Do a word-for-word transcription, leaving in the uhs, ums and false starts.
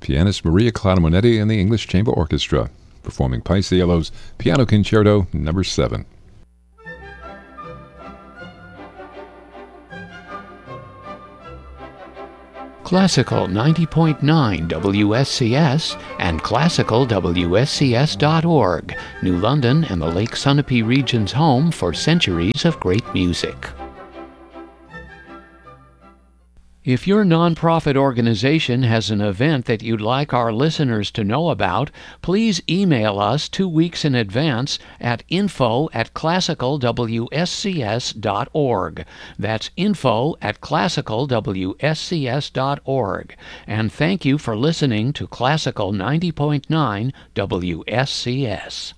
pianist Maria Clara Monetti and the English Chamber Orchestra, performing Paisiello's Piano Concerto Number seven. Classical ninety point nine W S C S and classical W S C S dot org, New London and the Lake Sunapee region's home for centuries of great music. If your nonprofit organization has an event that you'd like our listeners to know about, please email us two weeks in advance at info at classical W S C S dot org. That's info at classical W S C S dot org. And thank you for listening to Classical ninety point nine W S C S.